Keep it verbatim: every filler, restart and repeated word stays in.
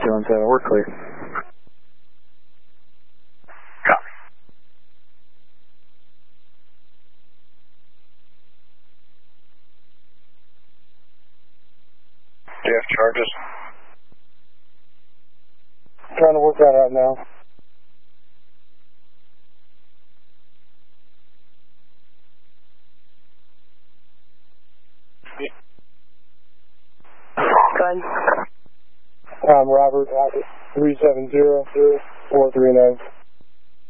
two one seven, we're clear. Copy. Do you have charges? Trying to work that out now. Gun. Um, Robert, three seven zero four three nine.